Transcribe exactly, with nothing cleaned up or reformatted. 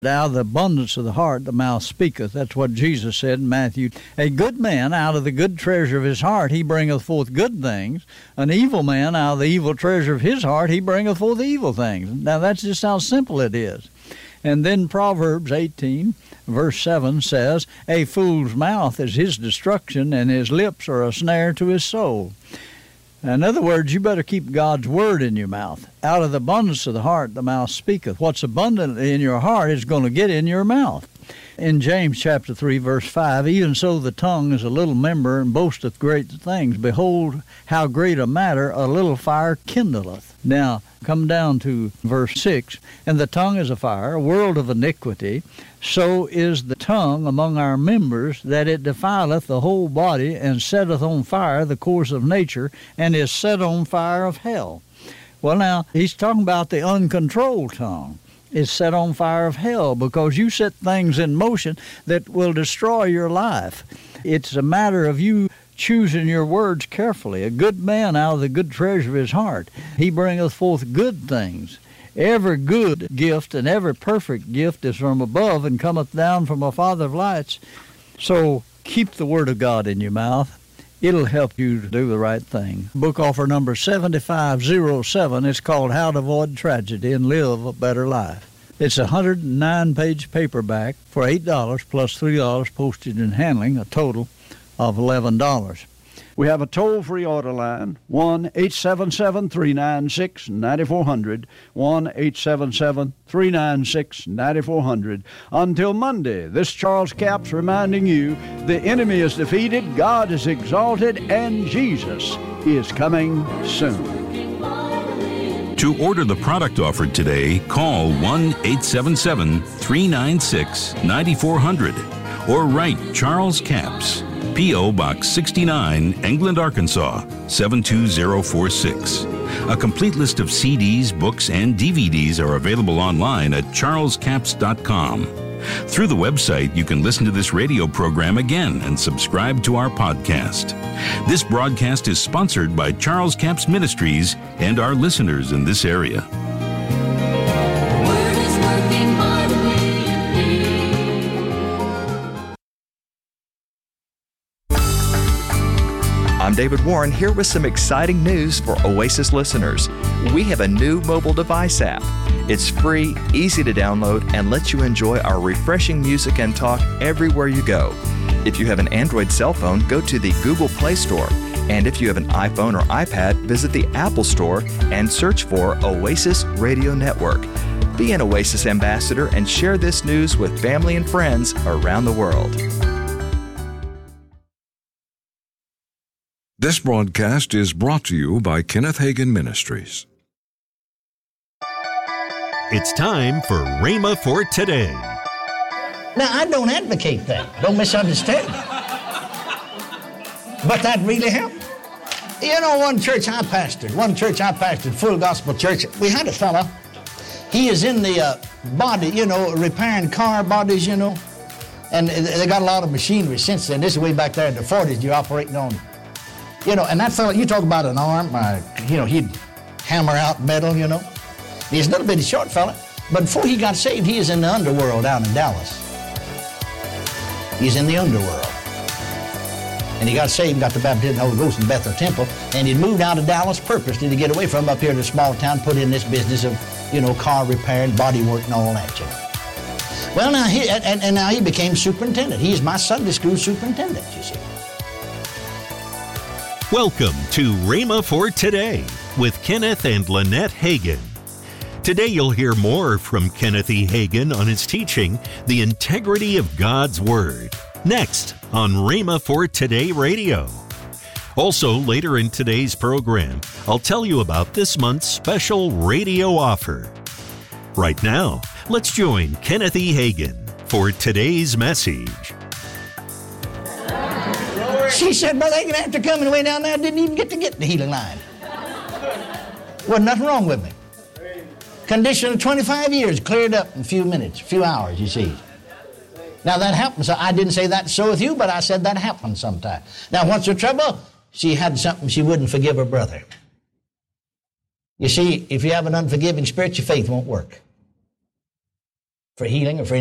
Out of the abundance of the heart, the mouth speaketh. That's what Jesus said in Matthew. A good man, out of the good treasure of his heart, he bringeth forth good things. An evil man, out of the evil treasure of his heart, he bringeth forth evil things. Now, that's just how simple it is. And then Proverbs eighteen, verse seven says, a fool's mouth is his destruction, and his lips are a snare to his soul. In other words, you better keep God's word in your mouth. Out of the abundance of the heart, the mouth speaketh. What's abundant in your heart is going to get in your mouth. In James chapter three, verse five, even so the tongue is a little member and boasteth great things. Behold, how great a matter a little fire kindleth. Now, come down to verse six. And the tongue is a fire, a world of iniquity. So is the tongue among our members, that it defileth the whole body, and setteth on fire the course of nature, and is set on fire of hell. Well, now, he's talking about the uncontrolled tongue. Is set on fire of hell, because you set things in motion that will destroy your life. It's a matter of you choosing your words carefully. A good man out of the good treasure of his heart, he bringeth forth good things. Every good gift and every perfect gift is from above and cometh down from a Father of lights. So keep the word of God in your mouth. It'll help you to do the right thing. Book offer number seventy-five oh seven. It's called How to Avoid Tragedy and Live a Better Life. It's a one hundred nine page paperback for eight dollars plus three dollars postage and handling, a total of eleven dollars. We have a toll-free order line, one eight seven seven, three nine six, nine four zero zero, one eight seven seven, three nine six, nine four zero zero. Until Monday, this Charles Capps reminding you, the enemy is defeated, God is exalted, and Jesus is coming soon. To order the product offered today, call one eight seven seven, three nine six, nine four zero zero or write Charles Capps, P O. Box sixty-nine, England, Arkansas, seven two zero four six. A complete list of C Ds, books, and D V Ds are available online at charles capps dot com. Through the website, you can listen to this radio program again and subscribe to our podcast. This broadcast is sponsored by Charles Capps Ministries and our listeners in this area. I'm David Warren here with some exciting news for Oasis listeners. We have a new mobile device app. It's free, easy to download, and lets you enjoy our refreshing music and talk everywhere you go. If you have an Android cell phone, go to the Google Play Store. And if you have an iPhone or iPad, visit the Apple Store and search for Oasis Radio Network. Be an Oasis ambassador and share this news with family and friends around the world. This broadcast is brought to you by Kenneth Hagin Ministries. It's time for Rhema for Today. Now, I don't advocate that. Don't misunderstand me. But that really helped. You know, one church I pastored, one church I pastored, Full Gospel Church, we had a fella. He is in the uh, body, you know, repairing car bodies, you know. And they got a lot of machinery since then. This is way back there in the forties, you're operating on. You know, and that fella, you talk about an arm, uh, you know, he'd hammer out metal, you know. He's a little bitty short fella, but before he got saved, he is in the underworld down in Dallas. He's in the underworld. And he got saved, got the baptism of the Holy Ghost in Bethel Temple, and he'd moved out of Dallas purposely to get away from up here to a small town, put in this business of, you know, car repair and body work and all that, you know. Well, now he, and, and now he became superintendent. He's my Sunday school superintendent, you see. Welcome to Rhema for Today with Kenneth and Lynette Hagin. Today you'll hear more from Kenneth E. Hagin on his teaching, The Integrity of God's Word, next on Rhema for Today Radio. Also, later in today's program, I'll tell you about this month's special radio offer. Right now, let's join Kenneth E. Hagin for today's message. She said, Brother Hagin, after coming way down there, I didn't even get to get the healing line. Wasn't nothing wrong with me. Condition of twenty-five years, cleared up in a few minutes, a few hours, you see. Now that happens. I didn't say that so with you, but I said that happened sometime. Now what's the trouble? She had something she wouldn't forgive her brother. You see, if you have an unforgiving spirit, your faith won't work. for healing or for